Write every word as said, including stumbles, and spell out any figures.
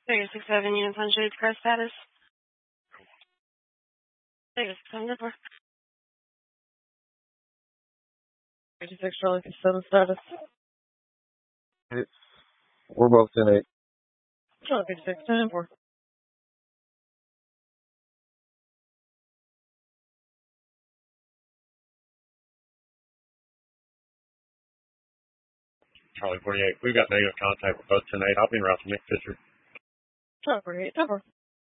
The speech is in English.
Vegas six seven units on shades car status. Vegas six seven four. Vegas six Charlie six seven status. It's, we're both in eight. Charlie Vegas six seven four. Charlie forty-eight. We've got negative contact with both ten eight. I'll be in route to Nick Fisher. Charlie forty-eight, ten four.